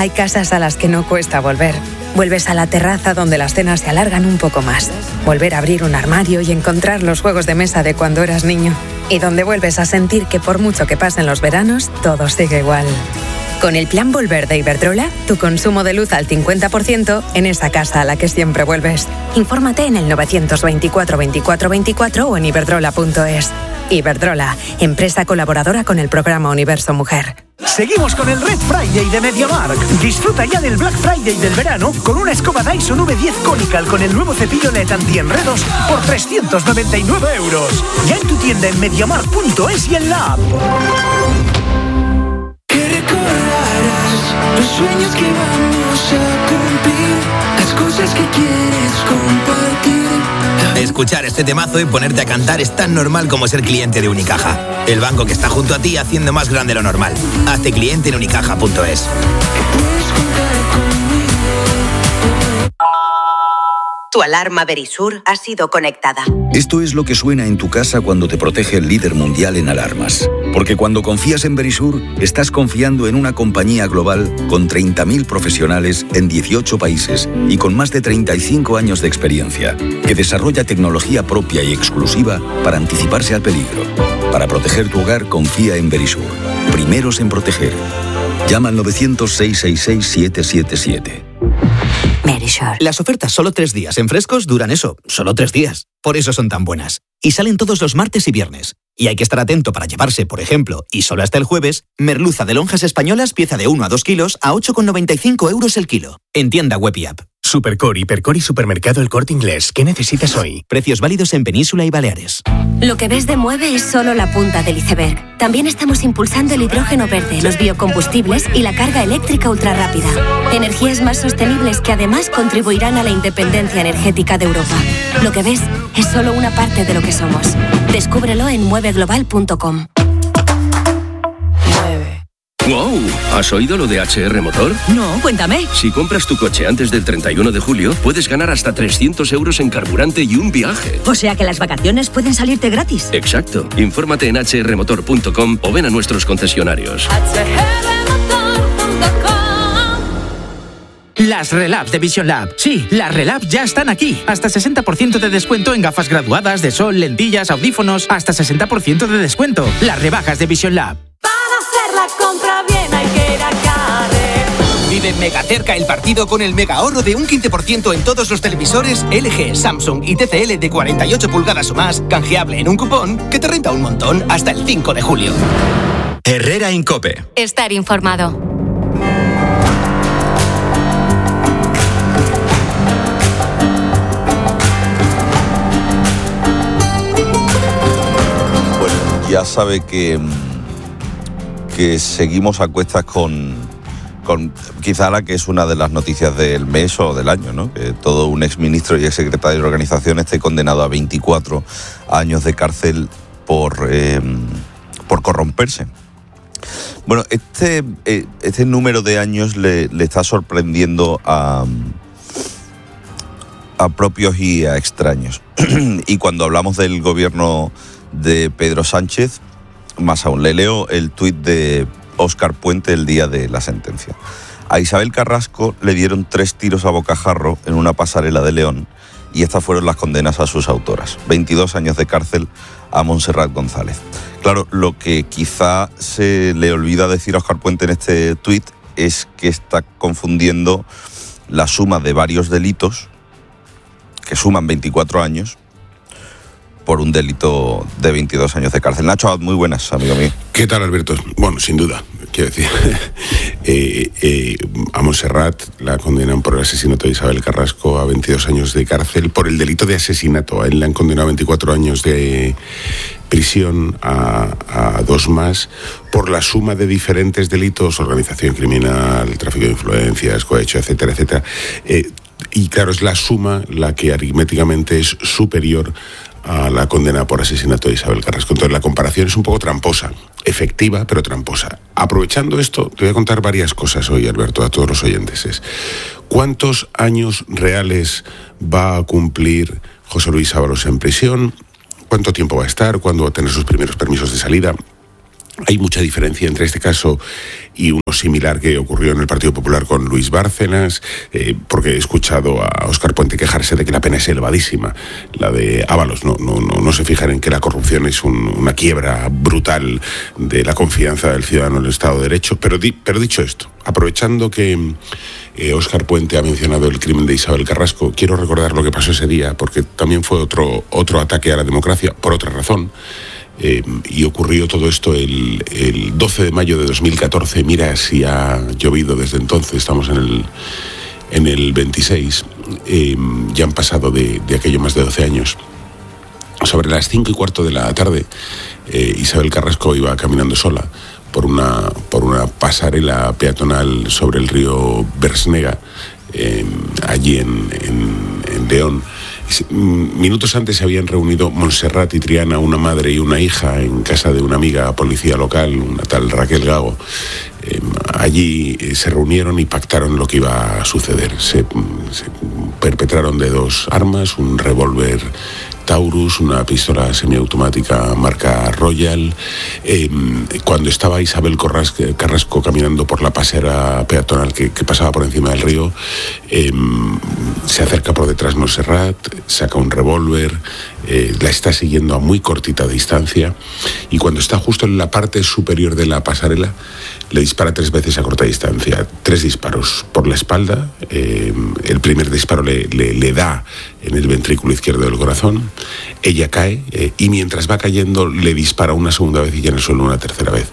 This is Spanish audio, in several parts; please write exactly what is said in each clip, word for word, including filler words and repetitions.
Hay casas a las que no cuesta volver. Vuelves a la terraza donde las cenas se alargan un poco más. Volver a abrir un armario y encontrar los juegos de mesa de cuando eras niño. Y donde vuelves a sentir que por mucho que pasen los veranos, todo sigue igual. Con el plan Volver de Iberdrola, tu consumo de luz al cincuenta por ciento en esa casa a la que siempre vuelves. Infórmate en el novecientos veinticuatro veinticuatro veinticuatro o en iberdrola punto es. Iberdrola, empresa colaboradora con el programa Universo Mujer. Seguimos con el Red Friday de MediaMarkt. Disfruta ya del Black Friday del verano con una escoba Dyson V diez Conical con el nuevo cepillo L E D antienredos por trescientos noventa y nueve euros. Ya en tu tienda en mediamarkt punto es y en la app. Los sueños que vamos a cumplir, las cosas que quieres compartir. Escuchar este temazo y ponerte a cantar es tan normal como ser cliente de Unicaja. El banco que está junto a ti haciendo más grande lo normal. Hazte cliente en unicaja punto es. Tu alarma Verisur ha sido conectada. Esto es lo que suena en tu casa cuando te protege el líder mundial en alarmas. Porque cuando confías en Verisur, estás confiando en una compañía global con treinta mil profesionales en dieciocho países y con más de treinta y cinco años de experiencia, que desarrolla tecnología propia y exclusiva para anticiparse al peligro. Para proteger tu hogar, confía en Verisur. Primeros en proteger. Llama al novecientos, seiscientos sesenta y seis, siete siete siete. Verisur. Las ofertas solo tres días en Frescos duran eso, solo tres días. Por eso son tan buenas. Y salen todos los martes y viernes. Y hay que estar atento para llevarse, por ejemplo, y solo hasta el jueves, merluza de lonjas españolas pieza de uno a dos kilos a ocho con noventa y cinco euros el kilo. En tienda web y app. Supercore, Hipercor y Supermercado El Corte Inglés. ¿Qué necesitas hoy? Precios válidos en Península y Baleares. Lo que ves de Mueve es solo la punta del iceberg. También estamos impulsando el hidrógeno verde, los biocombustibles y la carga eléctrica ultrarrápida. Energías más sostenibles que además contribuirán a la independencia energética de Europa. Lo que ves es solo una parte de lo que somos. Descúbrelo en mueve global punto com. ¡Wow! ¿Has oído lo de H R Motor? No, cuéntame. Si compras tu coche antes del treinta y uno de julio, puedes ganar hasta trescientos euros en carburante y un viaje. O sea que las vacaciones pueden salirte gratis. Exacto. Infórmate en hache erre motor punto com o ven a nuestros concesionarios. hache erre motor punto com. Las Relab de Vision Lab. Sí, las Relab ya están aquí. Hasta sesenta por ciento de descuento en gafas graduadas, de sol, lentillas, audífonos. Hasta sesenta por ciento de descuento. Las rebajas de Vision Lab. La compra bien hay que ir a Carrefour. Vive mega cerca el partido con el mega ahorro de un quince por ciento en todos los televisores L G, Samsung y T C L de cuarenta y ocho pulgadas o más, canjeable en un cupón que te renta un montón hasta el cinco de julio. Herrera Incope. Estar informado. Bueno, ya sabe que que seguimos a cuestas con, con quizá la que es una de las noticias del mes o del año, ¿no? Que todo un exministro y exsecretario de organización esté condenado a veinticuatro años de cárcel por, eh, por corromperse. Bueno, este, eh, este número de años le, le está sorprendiendo a, a propios y a extraños. Y cuando hablamos del gobierno de Pedro Sánchez, más aún, le leo el tuit de Óscar Puente el día de la sentencia. A Isabel Carrasco le dieron tres tiros a bocajarro en una pasarela de León y estas fueron las condenas a sus autoras. veintidós años de cárcel a Montserrat González. Claro, lo que quizá se le olvida decir a Óscar Puente en este tuit es que está confundiendo la suma de varios delitos que suman veinticuatro años por un delito de veintidós años de cárcel. Nacho, muy buenas, amigo mío. ¿Qué tal, Alberto? Bueno, sin duda, quiero decir, eh, eh, a Montserrat la condenan por el asesinato de Isabel Carrasco a veintidós años de cárcel por el delito de asesinato. A él le han condenado a veinticuatro años de prisión, a, a dos más, por la suma de diferentes delitos, organización criminal, tráfico de influencias, cohecho, etcétera, etcétera. Eh, y claro, es la suma la que aritméticamente es superior a la condena por asesinato de Isabel Carrasco. Entonces la comparación es un poco tramposa, efectiva pero tramposa. Aprovechando esto, te voy a contar varias cosas hoy, Alberto, a todos los oyentes. Es, ¿cuántos años reales va a cumplir José Luis Ábalos en prisión? ¿Cuánto tiempo va a estar? ¿Cuándo va a tener sus primeros permisos de salida? Hay mucha diferencia entre este caso y uno similar que ocurrió en el Partido Popular con Luis Bárcenas, eh, porque he escuchado a Óscar Puente quejarse de que la pena es elevadísima, la de Ábalos. No, no, no, no se fijan en que la corrupción es un, una quiebra brutal de la confianza del ciudadano en el Estado de Derecho. Pero, di, pero dicho esto, aprovechando que eh, Óscar Puente ha mencionado el crimen de Isabel Carrasco, quiero recordar lo que pasó ese día, porque también fue otro, otro ataque a la democracia, por otra razón. Eh, y ocurrió todo esto el, el doce de mayo de dos mil catorce. Mira si ha llovido desde entonces, estamos en el, en el veintiséis, eh, ya han pasado de, de aquello más de doce años. Sobre las cinco y cuarto de la tarde, eh, Isabel Carrasco iba caminando sola por una, por una pasarela peatonal sobre el río Bersnega, eh, allí en, en, en León. Minutos antes se habían reunido Montserrat y Triana, una madre y una hija, en casa de una amiga policía local, una tal Raquel Gago. Eh, allí eh, se reunieron y pactaron lo que iba a suceder. Se, se perpetraron de dos armas, un revólver Taurus, una pistola semiautomática marca Royal. Eh, cuando estaba Isabel Carrasco caminando por la pasera peatonal que, que pasaba por encima del río, eh, se acerca por detrás Montserrat, saca un revólver, eh, la está siguiendo a muy cortita distancia, y cuando está justo en la parte superior de la pasarela, le dispara tres veces a corta distancia, tres disparos por la espalda. Eh, el primer disparo le, le, le da en el ventrículo izquierdo del corazón, ella cae eh, y mientras va cayendo le dispara una segunda vez y ya en el suelo una tercera vez.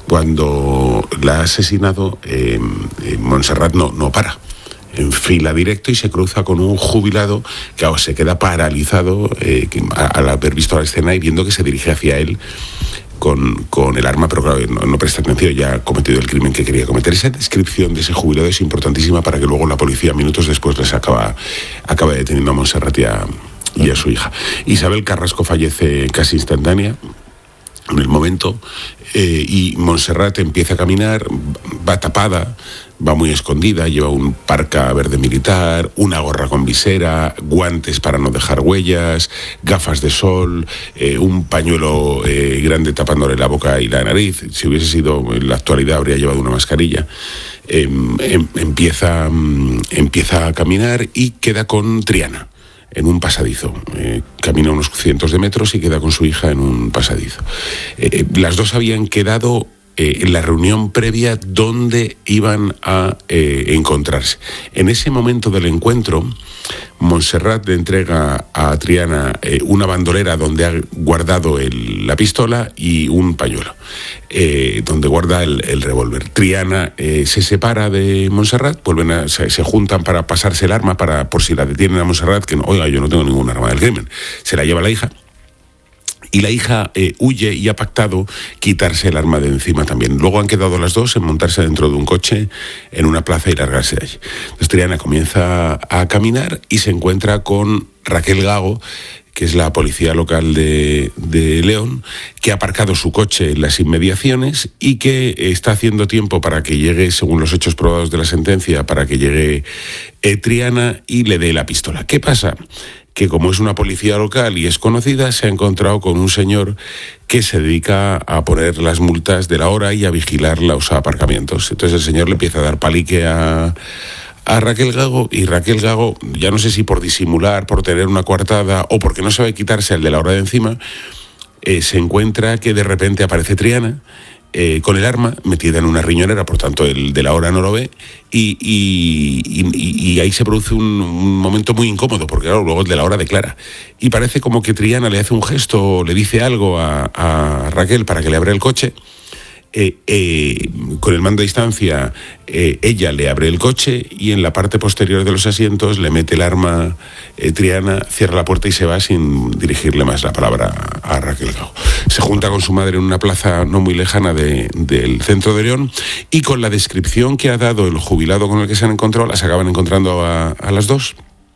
Cuando la ha asesinado, eh, eh, Montserrat no, no para. Enfila directo y se cruza con un jubilado que ahora se queda paralizado eh, que, a, al haber visto la escena y viendo que se dirige hacia él con, con el arma, pero claro, no, no presta atención, ya ha cometido el crimen que quería cometer. Esa descripción de ese jubilado es importantísima para que luego la policía, minutos después, les acaba, acaba deteniendo a Montserrat y a, y a su hija. Isabel Carrasco fallece casi instantánea en el momento, eh, y Montserrat empieza a caminar, va tapada, va muy escondida, lleva un parca verde militar, una gorra con visera, guantes para no dejar huellas, gafas de sol, eh, un pañuelo eh, grande tapándole la boca y la nariz. Si hubiese sido en la actualidad habría llevado una mascarilla. Eh, em, empieza, um, empieza a caminar y queda con Triana en un pasadizo. Eh, camina unos cientos de metros y queda con su hija en un pasadizo. Eh, las dos habían quedado eh, en la reunión previa donde iban a eh, encontrarse. En ese momento del encuentro, Montserrat le entrega a Triana eh, una bandolera donde ha guardado el, la pistola y un pañuelo, eh, donde guarda el, el revólver. Triana eh, se separa de Montserrat, vuelven a, se, se juntan para pasarse el arma, para por si la detienen a Montserrat, que no, oiga, yo no tengo ningún arma del crimen. Se la lleva la hija. Y la hija eh, huye y ha pactado quitarse el arma de encima también. Luego han quedado las dos en montarse dentro de un coche en una plaza y largarse de allí. Entonces Triana comienza a caminar y se encuentra con Raquel Gago, que es la policía local de, de León, que ha aparcado su coche en las inmediaciones y que está haciendo tiempo para que llegue, según los hechos probados de la sentencia, para que llegue eh, Triana y le dé la pistola. ¿Qué pasa? Que como es una policía local y es conocida, se ha encontrado con un señor que se dedica a poner las multas de la hora y a vigilar los aparcamientos. Entonces el señor le empieza a dar palique a, a Raquel Gago, y Raquel Gago, ya no sé si por disimular, por tener una coartada o porque no sabe quitarse el de la hora de encima, eh, se encuentra que de repente aparece Triana Eh, con el arma metida en una riñonera, por tanto el de la hora no lo ve, y, y, y, y ahí se produce un, un momento muy incómodo, porque claro, luego el de la hora declara, y parece como que Triana le hace un gesto, le dice algo a, a Raquel para que le abra el coche. Eh, eh, con el mando a distancia, eh, ella le abre el coche y en la parte posterior de los asientos le mete el arma. eh, Triana cierra la puerta y se va sin dirigirle más la palabra a, a Raquel Gago. Se junta con su madre en una plaza no muy lejana de, del centro de León, y con la descripción que ha dado el jubilado con el que se han encontrado, las acaban encontrando a, a las dos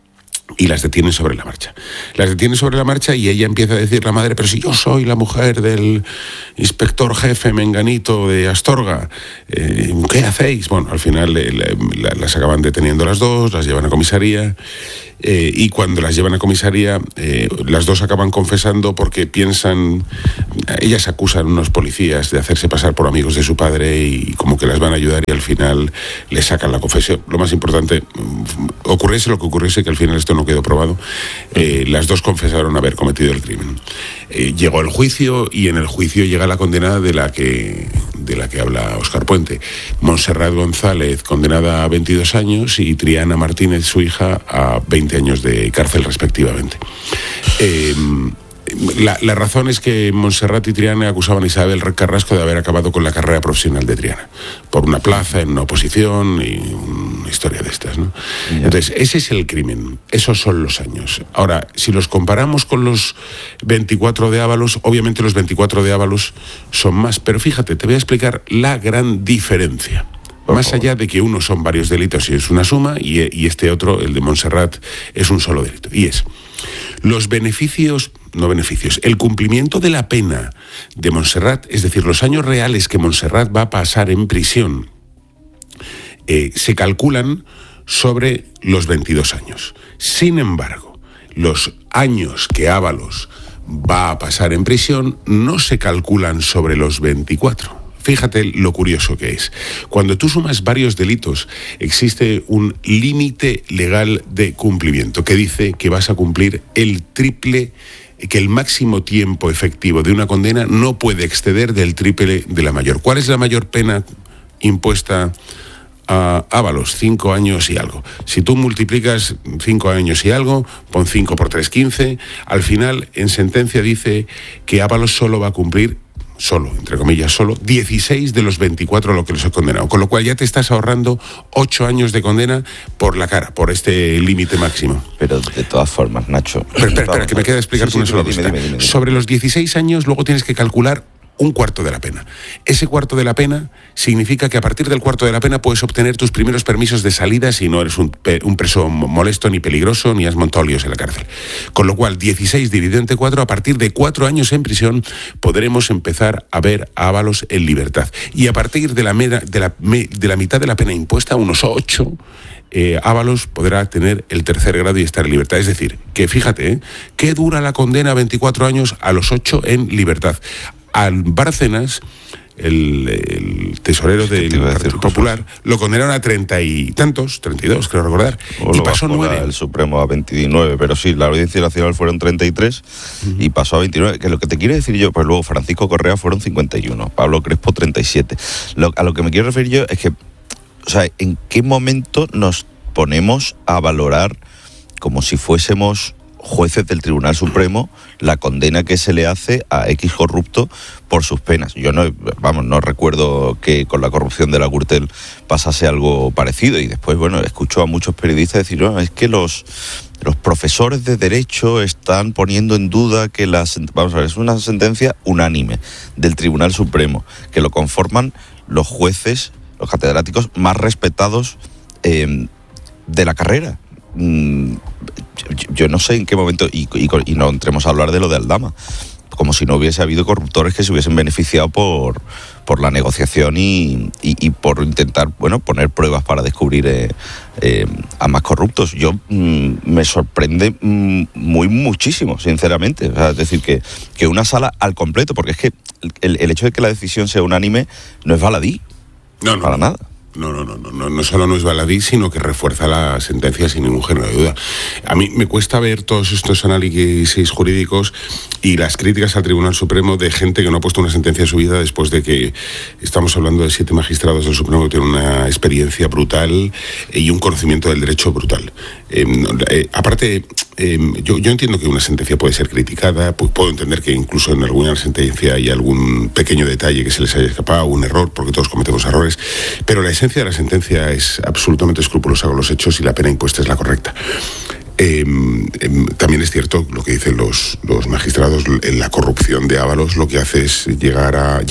y las detienen sobre la marcha. Las detienen sobre la marcha y ella empieza a decir, la madre, pero si yo soy la mujer del inspector jefe menganito de Astorga, eh, ¿qué hacéis? Bueno, al final le, le, las acaban deteniendo las dos, las llevan a comisaría, eh, y cuando las llevan a comisaría, eh, las dos acaban confesando porque piensan, ellas acusan a unos policías de hacerse pasar por amigos de su padre y como que las van a ayudar y al final le sacan la confesión. Lo más importante, ocurriese lo que ocurriese, que al final esto no quedó probado, eh, las dos confesaron haber cometido el crimen. Eh, llegó el juicio y en el juicio llega la condena de la que, de la que habla Óscar Puente. Montserrat González, condenada a veintidós años, y Triana Martínez, su hija, a veinte años de cárcel respectivamente. Eh, La, la razón es que Montserrat y Triana acusaban a Isabel Carrasco de haber acabado con la carrera profesional de Triana, por una plaza en una oposición y una historia de estas, ¿no? Entonces, ese es el crimen, esos son los años. Ahora, si los comparamos con los veinticuatro de Ábalos, obviamente los veinticuatro de Ábalos son más, pero fíjate, te voy a explicar la gran diferencia. Más allá de que uno son varios delitos y es una suma, y, y este otro, el de Montserrat, es un solo delito. Y es, los beneficios, no beneficios, el cumplimiento de la pena de Montserrat, es decir, los años reales que Montserrat va a pasar en prisión, eh, se calculan sobre los veintidós años. Sin embargo, los años que Ábalos va a pasar en prisión no se calculan sobre los veinticuatro. Fíjate lo curioso que es. Cuando tú sumas varios delitos, existe un límite legal de cumplimiento que dice que vas a cumplir el triple, que el máximo tiempo efectivo de una condena no puede exceder del triple de la mayor. ¿Cuál es la mayor pena impuesta a Ábalos? Cinco años y algo. Si tú multiplicas cinco años y algo, pon cinco por tres, quince. Al final, en sentencia dice que Ábalos solo va a cumplir, solo, entre comillas, solo, dieciséis de los veinticuatro a lo que les he condenado. Con lo cual ya te estás ahorrando ocho años de condena por la cara, por este límite máximo. Pero de todas formas, Nacho... Pero espera, espera, que me queda explicarte sí, sí, una sola dime, cosa. dime, dime, dime. Sobre los dieciséis años, luego tienes que calcular un cuarto de la pena. Ese cuarto de la pena significa que a partir del cuarto de la pena puedes obtener tus primeros permisos de salida si no eres un, un preso molesto ni peligroso ni has montado líos en la cárcel. Con lo cual, dieciséis dividido entre cuatro, a partir de cuatro años en prisión podremos empezar a ver a Ábalos en libertad. Y a partir de la, mera, de la, de la mitad de la pena impuesta, unos ocho, eh, Ábalos podrá tener el tercer grado y estar en libertad. Es decir, que fíjate, ¿eh? ¿Qué dura la condena a veinticuatro años? A los ocho en libertad. A Bárcenas, el, el tesorero del Partido Popular, lo condenaron a treinta y tantos, treinta y dos, creo recordar, o y pasó nueve. El Supremo a veintinueve, pero sí, la Audiencia Nacional fueron treinta y tres uh-huh. y pasó a veintinueve. Que lo que te quiero decir yo, pues luego Francisco Correa fueron cincuenta y uno, Pablo Crespo treinta y siete. Lo, a lo que me quiero referir yo es que, o sea, ¿en qué momento nos ponemos a valorar como si fuésemos jueces del Tribunal Supremo la condena que se le hace a X corrupto por sus penas? Yo no, vamos, no recuerdo que con la corrupción de la Gürtel pasase algo parecido, y después, bueno, escucho a muchos periodistas decir, no, es que los, los profesores de Derecho están poniendo en duda que la... Vamos a ver, es una sentencia unánime del Tribunal Supremo, que lo conforman los jueces, los catedráticos más respetados eh, de la carrera. Mm, yo no sé en qué momento, y, y, y no entremos a hablar de lo de Aldama, como si no hubiese habido corruptores que se hubiesen beneficiado por, por la negociación y, y, y por intentar, bueno, poner pruebas para descubrir eh, eh, a más corruptos. Yo mm, me sorprende mm, muy muchísimo, sinceramente. O sea, es decir, que, que una sala al completo, porque es que el, el hecho de que la decisión sea unánime no es baladí. No, no. Para nada. No, no, no, no, no solo no es baladí, sino que refuerza la sentencia sin ningún género de duda. A mí me cuesta ver todos estos análisis jurídicos y las críticas al Tribunal Supremo de gente que no ha puesto una sentencia en su vida después de que estamos hablando de siete magistrados del Supremo que tienen una experiencia brutal y un conocimiento del derecho brutal. Eh, eh, aparte, eh, yo, yo entiendo que una sentencia puede ser criticada, pues puedo entender que incluso en alguna sentencia hay algún pequeño detalle que se les haya escapado, un error, porque todos cometemos errores, pero la esencia de la sentencia es absolutamente escrupulosa con los hechos y la pena impuesta es la correcta. Eh, eh, también es cierto lo que dicen los, los magistrados, la corrupción de Ábalos lo que hace es llegar a,